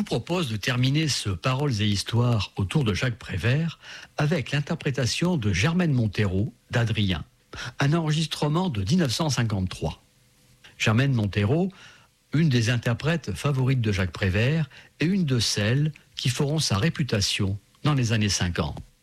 propose de terminer ce Paroles et Histoires autour de Jacques Prévert avec l'interprétation de Germaine Montero d'Adrien, un enregistrement de 1953. Germaine Montero, une des interprètes favorites de Jacques Prévert et une de celles qui feront sa réputation dans les années 50.